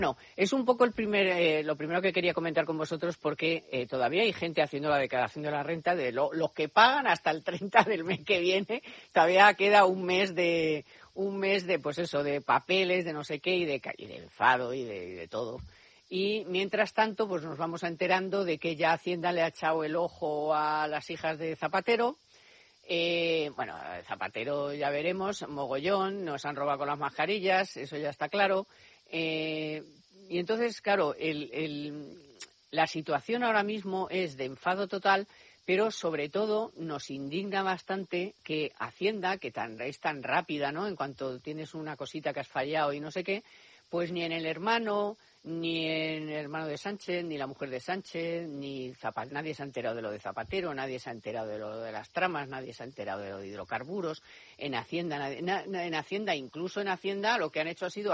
No, es un poco lo primero que quería comentar con vosotros, porque todavía hay gente haciendo la declaración de la renta de los que pagan hasta el 30 del mes que viene. Todavía queda un mes de pues eso, de papeles, de no sé qué, y de enfado y de todo. Y mientras tanto, pues nos vamos enterando de que ya Hacienda le ha echado el ojo a las hijas de Zapatero. Bueno, Zapatero ya veremos, mogollón, nos han robado con las mascarillas, eso ya está claro. Y entonces, claro, la situación ahora mismo es de enfado total, pero sobre todo nos indigna bastante que Hacienda, que es tan rápida, ¿no? En cuanto tienes una cosita que has fallado y no sé qué, pues ni en el hermano de Sánchez, ni la mujer de Sánchez, nadie se ha enterado de lo de Zapatero, nadie se ha enterado de lo de las tramas, nadie se ha enterado de lo de hidrocarburos. En Hacienda, incluso en Hacienda, lo que han hecho ha sido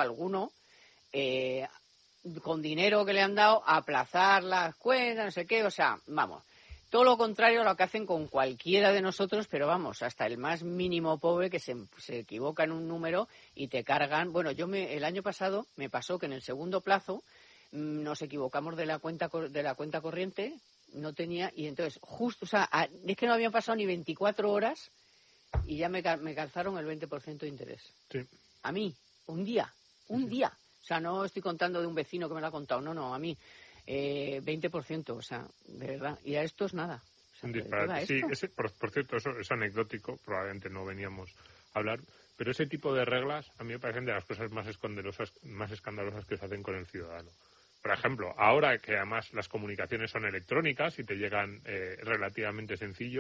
con dinero que le han dado, aplazar las cuentas, no sé qué, o sea, vamos, todo lo contrario a lo que hacen con cualquiera de nosotros, pero vamos, hasta el más mínimo pobre que se equivoca en un número y te cargan. Bueno, el año pasado me pasó que en el segundo plazo nos equivocamos de la cuenta corriente, no tenía, y entonces justo, o sea, es que no habían pasado ni 24 horas y ya me calzaron el 20% de interés. Sí. A mí, un día. O sea, no estoy contando de un vecino que me lo ha contado, no, a mí. 20%, o sea, de verdad. Y a esto es nada. O sea, un disparate. Sí, por cierto, eso es anecdótico, probablemente no veníamos a hablar, pero ese tipo de reglas a mí me parecen de las cosas más escandalosas que se hacen con el ciudadano. Por ejemplo, ahora que además las comunicaciones son electrónicas y te llegan relativamente sencillo,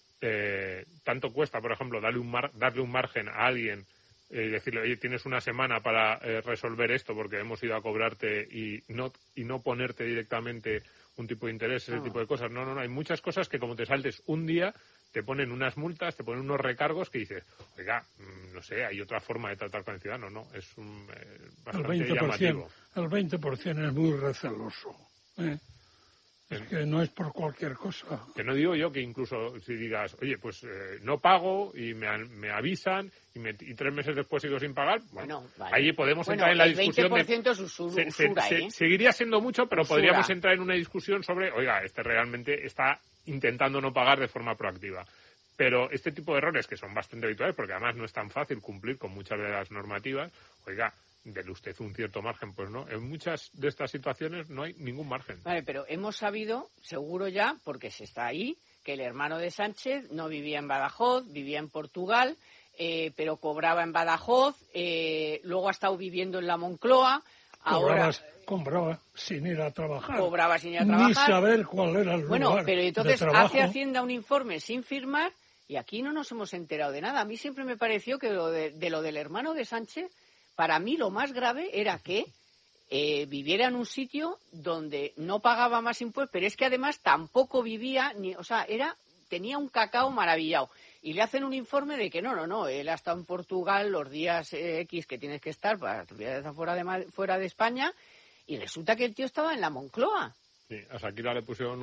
tanto cuesta, por ejemplo, darle un margen a alguien y decirle, oye, tienes una semana para resolver esto porque hemos ido a cobrarte y no ponerte directamente un tipo de interés, ese tipo de cosas. No, hay muchas cosas que como te saltes un día, te ponen unas multas, te ponen unos recargos que dices, oiga, no sé, hay otra forma de tratar con el ciudadano, ¿no? Es bastante llamativo. El 20% es muy receloso, ¿eh? Es que no es por cualquier cosa. Que no digo yo que incluso si digas, oye, pues no pago y me avisan y 3 meses después sigo sin pagar, bueno vale. Ahí podemos entrar en la discusión de... El 20% es usura, seguiría siendo mucho, pero usura. Podríamos entrar en una discusión sobre, oiga, realmente está intentando no pagar de forma proactiva. Pero este tipo de errores, que son bastante habituales, porque además no es tan fácil cumplir con muchas de las normativas, oiga, dele usted un cierto margen, pues no. En muchas de estas situaciones no hay ningún margen. Vale, pero hemos sabido, seguro ya, porque se está ahí, que el hermano de Sánchez no vivía en Badajoz, vivía en Portugal, pero cobraba en Badajoz, luego ha estado viviendo en la Moncloa. Cobraba sin ir a trabajar. Ni saber cuál era el lugar. Bueno, pero entonces de trabajo. hace Hacienda un informe sin firmar y aquí no nos hemos enterado de nada. A mí siempre me pareció que lo del hermano de Sánchez, para mí lo más grave era que viviera en un sitio donde no pagaba más impuestos, pero es que además tampoco vivía, tenía un cacao maravillado. Y le hacen un informe de que no, él ha estado en Portugal los días X que tienes que estar para actividades fuera de España, y resulta que el tío estaba en la Moncloa. Sí, a Shakira le pusieron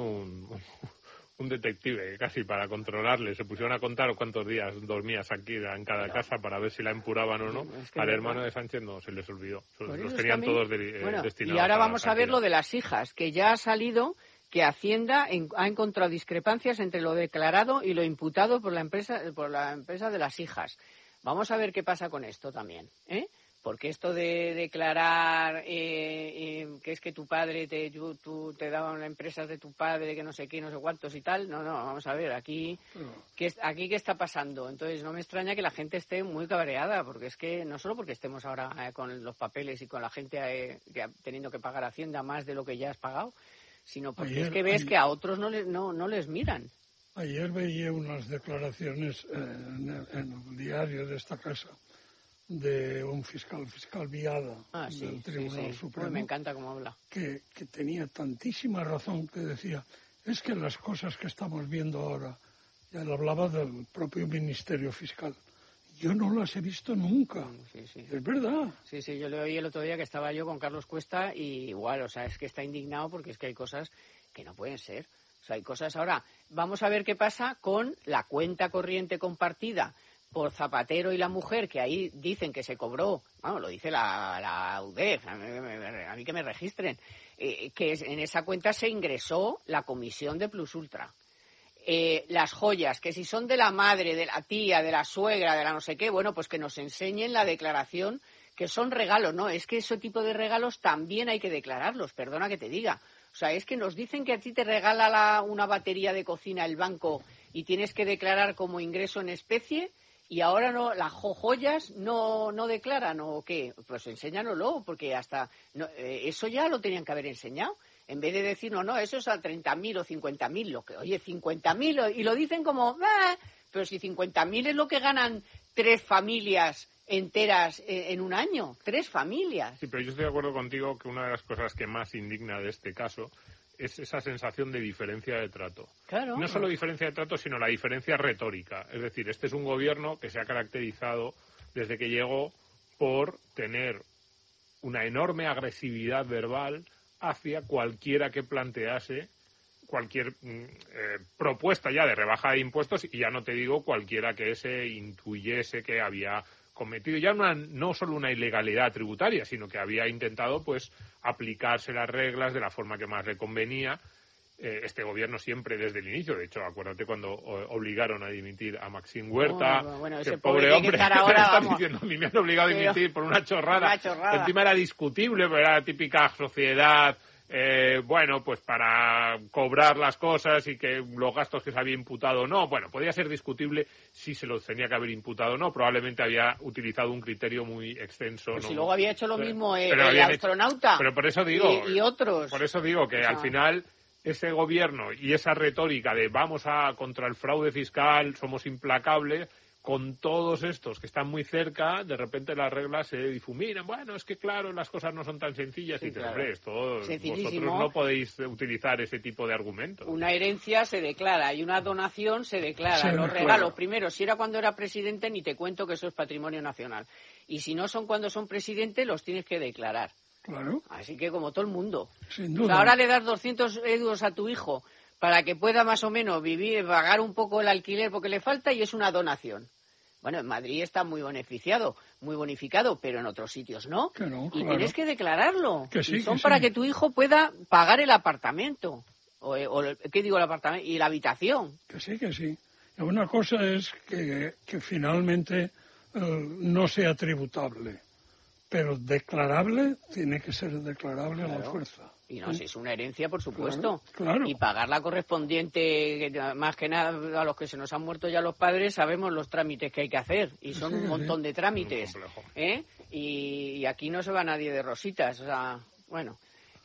un detective casi para controlarle. Se pusieron a contar cuántos días dormía Shakira en cada casa para ver si la empuraban o no. Es que al hermano de Sánchez no, se les olvidó. Los tenían todos destinados. Y ahora vamos a ver lo de las hijas, que ya ha salido que Hacienda ha encontrado discrepancias entre lo declarado y lo imputado por la empresa de las hijas. Vamos a ver qué pasa con esto también, Porque esto de declarar que es que tu padre tú te daban las empresas de tu padre, que no sé qué, no sé cuántos y tal, no, vamos a ver, aquí qué está pasando. Entonces no me extraña que la gente esté muy cabreada, porque es que no solo porque estemos ahora con los papeles y con la gente teniendo que pagar Hacienda más de lo que ya has pagado, sino porque es que ves que a otros no les miran. Ayer veía unas declaraciones en el diario de esta casa de un fiscal Viada del Tribunal Supremo. Me encanta cómo habla. Que tenía tantísima razón, que decía, es que las cosas que estamos viendo ahora, ya él hablaba del propio Ministerio Fiscal, yo no las he visto nunca. Sí. Es verdad. Sí, yo le oí el otro día que estaba yo con Carlos Cuesta y igual, o sea, es que está indignado porque es que hay cosas que no pueden ser. O sea, hay cosas ahora. Vamos a ver qué pasa con la cuenta corriente compartida por Zapatero y la mujer, que ahí dicen que se cobró, bueno, lo dice la UDEF, a mí que me registren, que en esa cuenta se ingresó la comisión de Plus Ultra. Las joyas, que si son de la madre, de la tía, de la suegra, de la no sé qué, bueno, pues que nos enseñen la declaración, que son regalos, ¿no? Es que ese tipo de regalos también hay que declararlos, perdona que te diga. O sea, es que nos dicen que a ti te regala una batería de cocina el banco y tienes que declarar como ingreso en especie, y ahora no, las joyas no declaran, ¿o qué? Pues enséñanoslo, porque hasta eso ya lo tenían que haber enseñado. En vez de decir, no, eso es a 30.000 o 50.000, oye, 50.000, y lo dicen como, pero si 50.000 es lo que ganan 3 familias enteras en un año, 3 familias. Sí, pero yo estoy de acuerdo contigo que una de las cosas que más indigna de este caso es esa sensación de diferencia de trato. Claro. No solo diferencia de trato, sino la diferencia retórica. Es decir, este es un gobierno que se ha caracterizado desde que llegó por tener una enorme agresividad verbal hacia cualquiera que plantease cualquier propuesta ya de rebaja de impuestos, y ya no te digo cualquiera que se intuyese que había cometido ya no solo una ilegalidad tributaria, sino que había intentado pues aplicarse las reglas de la forma que más le convenía. Este gobierno siempre desde el inicio, de hecho, acuérdate cuando obligaron a dimitir a Maxime Huerta, bueno, ese ese pobre hombre ahora, está diciendo, a mí me han obligado a dimitir por una chorrada. Encima era discutible, pero era la típica sociedad, bueno, pues para cobrar las cosas y que los gastos que se había imputado o no, bueno, podía ser discutible si se los tenía que haber imputado o no, probablemente había utilizado un criterio muy extenso. Pues ¿no? si luego había hecho lo mismo el hecho, astronauta, pero por eso digo, y otros. Por eso digo que al final ese gobierno y esa retórica de vamos contra el fraude fiscal, somos implacables, con todos estos que están muy cerca, de repente las reglas se difuminan. Bueno, es que claro, las cosas no son tan sencillas. Sí, y claro. Hombre, vosotros no podéis utilizar ese tipo de argumentos. Una herencia se declara y una donación se declara. Los regalos, primero, si era cuando era presidente, ni te cuento que eso es patrimonio nacional. Y si no son cuando son presidente, los tienes que declarar. Claro. Así que como todo el mundo. Sin duda. O sea, ahora le das 200 euros a tu hijo para que pueda más o menos vivir, pagar un poco el alquiler porque le falta, y es una donación. Bueno, en Madrid está muy bonificado, pero en otros sitios no. No, y claro. tienes que declararlo. Que sí, y son que para sí. que tu hijo pueda pagar el apartamento. ¿Qué digo el apartamento? Y la habitación. Que sí. Una cosa es que finalmente no sea tributable, pero declarable, tiene que ser declarable a la fuerza. Y no, si es una herencia, por supuesto. Claro. Y pagar la correspondiente, más que nada a los que se nos han muerto ya los padres, sabemos los trámites que hay que hacer. Y son un montón de trámites. Y aquí no se va nadie de rositas. O sea, bueno.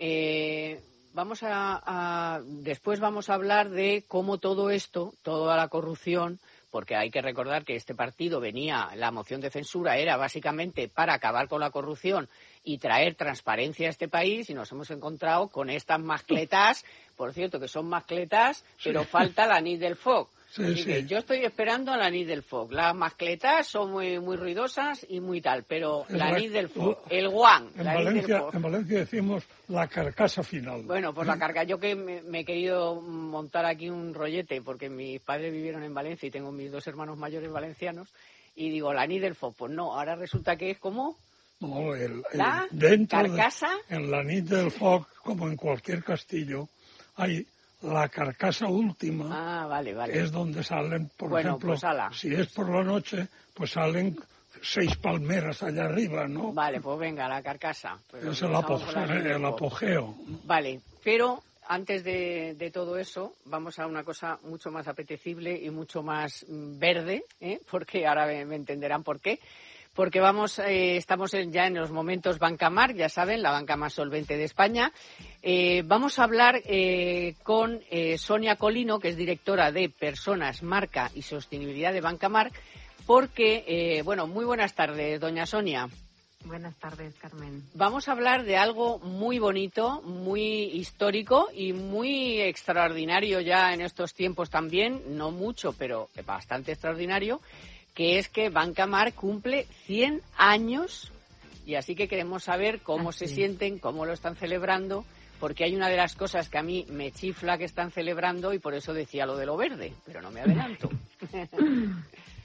Después vamos a hablar de cómo todo esto, toda la corrupción, porque hay que recordar que este partido la moción de censura era básicamente para acabar con la corrupción y traer transparencia a este país, y nos hemos encontrado con estas mascletas, por cierto, que son mascletas, pero falta la anís del FOC. Así que yo estoy esperando la anís del FOC. Las mascletas son muy, muy ruidosas y muy tal, pero la anís del FOC, el guan, la anís del FOC. En Valencia decimos la carcasa final. Bueno, pues la carga. Yo que me he querido montar aquí un rollete, porque mis padres vivieron en Valencia y tengo mis 2 hermanos mayores valencianos, y digo, la anís del FOC. Pues no, ahora resulta que es como... No, la dentro carcasa. En la nit del foc, como en cualquier castillo, hay la carcasa última. Ah, vale. Es donde salen, por ejemplo, pues si es por la noche, pues salen 6 palmeras allá arriba, ¿no? Vale, pues venga, la carcasa. Pues es el apogeo. Vale, pero antes de todo eso, vamos a una cosa mucho más apetecible y mucho más verde, porque ahora me entenderán por qué. Porque estamos ya en los momentos Bancamar, ya saben, la banca más solvente de España. Vamos a hablar con Sonia Colino, que es directora de Personas, Marca y Sostenibilidad de Bancamar, porque, muy buenas tardes, doña Sonia. Buenas tardes, Carmen. Vamos a hablar de algo muy bonito, muy histórico y muy extraordinario ya en estos tiempos también, no mucho, pero bastante extraordinario, que es que Bancamar cumple 100 años, y así que queremos saber cómo se sienten, cómo lo están celebrando, porque hay una de las cosas que a mí me chifla que están celebrando, y por eso decía lo de lo verde, pero no me adelanto.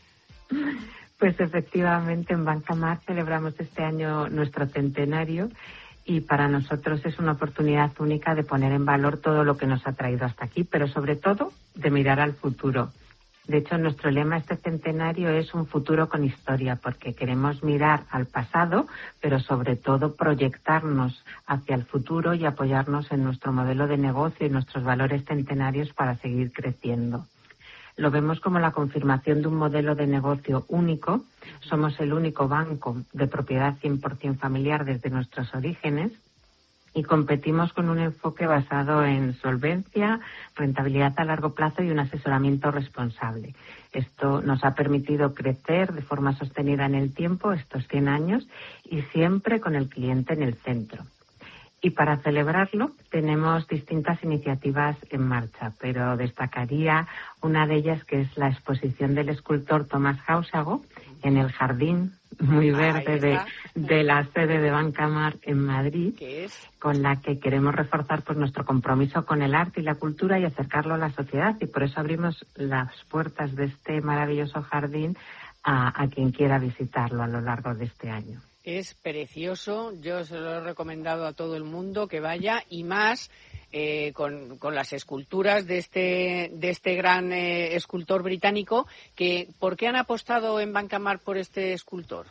Pues efectivamente en Bancamar celebramos este año nuestro centenario y para nosotros es una oportunidad única de poner en valor todo lo que nos ha traído hasta aquí, pero sobre todo de mirar al futuro. De hecho, nuestro lema este centenario es un futuro con historia, porque queremos mirar al pasado, pero sobre todo proyectarnos hacia el futuro y apoyarnos en nuestro modelo de negocio y nuestros valores centenarios para seguir creciendo. Lo vemos como la confirmación de un modelo de negocio único. Somos el único banco de propiedad 100% familiar desde nuestros orígenes y competimos con un enfoque basado en solvencia, rentabilidad a largo plazo y un asesoramiento responsable. Esto nos ha permitido crecer de forma sostenida en el tiempo estos 100 años y siempre con el cliente en el centro. Y para celebrarlo tenemos distintas iniciativas en marcha, pero destacaría una de ellas que es la exposición del escultor Tomás Hausago en el jardín muy verde de la sede de Bancamar en Madrid, con la que queremos reforzar pues nuestro compromiso con el arte y la cultura y acercarlo a la sociedad, y por eso abrimos las puertas de este maravilloso jardín a quien quiera visitarlo a lo largo de este año. Es precioso, yo se lo he recomendado a todo el mundo que vaya, y más con las esculturas de este gran escultor británico. ¿Por qué han apostado en Bancamar por este escultor?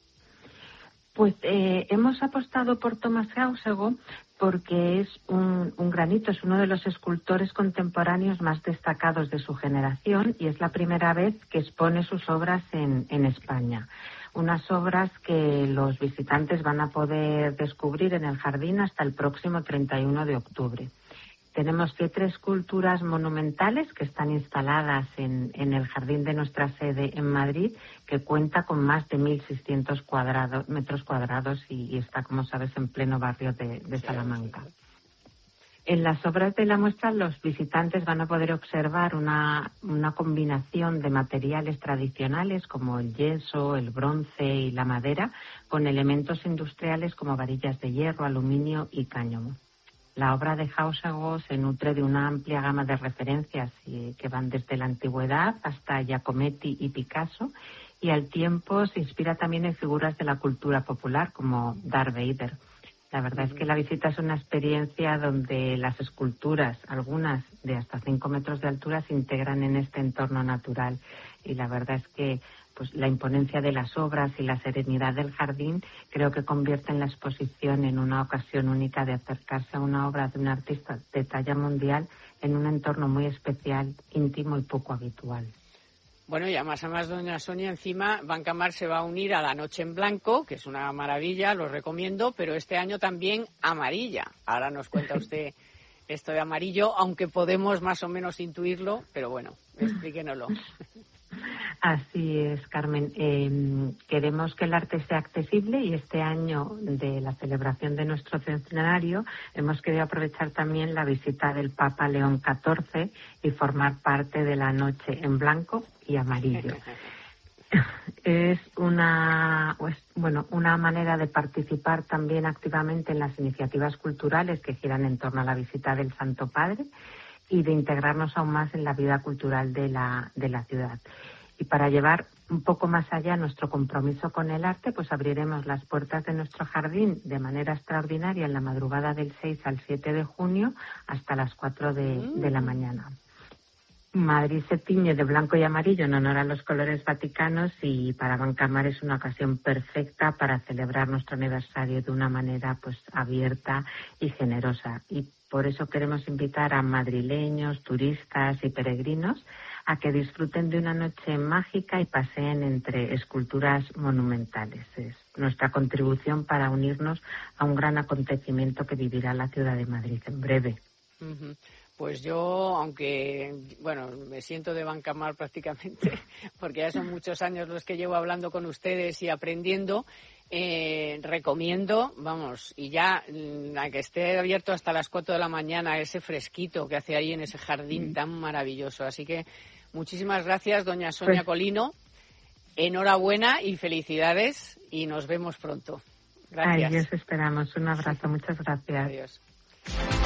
Pues hemos apostado por Tomás Hausago porque es un granito, es uno de los escultores contemporáneos más destacados de su generación y es la primera vez que expone sus obras en España. Unas obras que los visitantes van a poder descubrir en el jardín hasta el próximo 31 de octubre. Tenemos 7 esculturas monumentales que están instaladas en el jardín de nuestra sede en Madrid, que cuenta con más de 1.600 metros cuadrados y está, como sabes, en pleno barrio de Salamanca. En las obras de la muestra los visitantes van a poder observar una combinación de materiales tradicionales como el yeso, el bronce y la madera, con elementos industriales como varillas de hierro, aluminio y cáñamo. La obra de Hausago se nutre de una amplia gama de referencias que van desde la antigüedad hasta Giacometti y Picasso, y al tiempo se inspira también en figuras de la cultura popular como Darth Vader. La verdad es que la visita es una experiencia donde las esculturas, algunas de hasta 5 metros de altura, se integran en este entorno natural, y la verdad es que pues la imponencia de las obras y la serenidad del jardín creo que convierten la exposición en una ocasión única de acercarse a una obra de un artista de talla mundial en un entorno muy especial, íntimo y poco habitual. Bueno, y además, doña Sonia, encima Bancamar se va a unir a la Noche en Blanco, que es una maravilla, lo recomiendo, pero este año también amarilla. Ahora nos cuenta usted esto de amarillo, aunque podemos más o menos intuirlo, pero bueno, explíquenoslo. Así es, Carmen. Queremos que el arte sea accesible y este año de la celebración de nuestro centenario hemos querido aprovechar también la visita del Papa León XIV y formar parte de la Noche en Blanco y Amarillo. Es una manera de participar también activamente en las iniciativas culturales que giran en torno a la visita del Santo Padre y de integrarnos aún más en la vida cultural de la ciudad. Y para llevar un poco más allá nuestro compromiso con el arte, pues abriremos las puertas de nuestro jardín de manera extraordinaria en la madrugada del 6 al 7 de junio hasta las 4 de la mañana. Madrid se tiñe de blanco y amarillo en honor a los colores vaticanos y para Bancamar es una ocasión perfecta para celebrar nuestro aniversario de una manera pues abierta y generosa. Y por eso queremos invitar a madrileños, turistas y peregrinos a que disfruten de una noche mágica y paseen entre esculturas monumentales. Es nuestra contribución para unirnos a un gran acontecimiento que vivirá la ciudad de Madrid en breve. Uh-huh. Pues yo, aunque, me siento de Bancamar prácticamente, porque ya son muchos años los que llevo hablando con ustedes y aprendiendo, recomiendo, y ya a que esté abierto hasta las 4 de la mañana, ese fresquito que hace ahí en ese jardín tan maravilloso. Así que muchísimas gracias, doña Sonia Colino. Enhorabuena y felicidades y nos vemos pronto. Gracias. Ahí os esperamos. Un abrazo. Muchas gracias. Adiós.